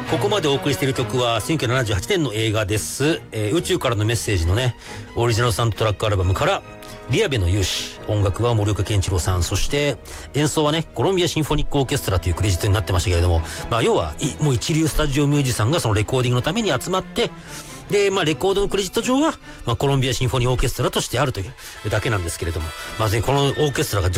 ここまでお送りしている曲は1978年の映画です、宇宙からのメッセージのねオリジナルサウンドトラックアルバムからリアベの勇士、音楽は森岡健一郎さん、そして演奏はねコロンビアシンフォニックオーケストラというクレジットになってましたけれども、要はもう一流スタジオミュージシャンがそのレコーディングのために集まって、でレコードのクレジット上は、コロンビアシンフォニーオーケストラとしてあるというだけなんですけれども、このオーケストラが